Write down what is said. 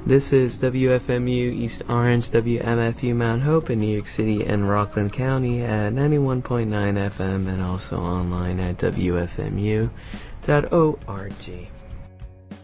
This is WFMU East Orange, WMFU Mount Hope in New York City and Rockland County at 91.9 FM and also online at WFMU.org.